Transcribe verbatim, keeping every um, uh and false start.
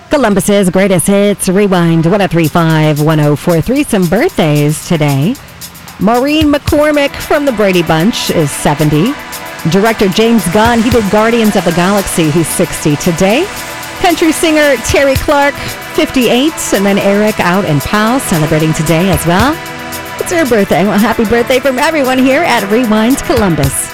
Columbus's greatest hits, Rewind one oh three point five, one oh four point three. Some birthdays today. Maureen McCormick from the Brady Bunch is seventy. Director James Gunn, he did Guardians of the Galaxy. He's sixty today. Country singer Terry Clark, fifty-eight. And then Eric out in Powell celebrating today as well. It's her birthday. Well, happy birthday from everyone here at Rewind Columbus.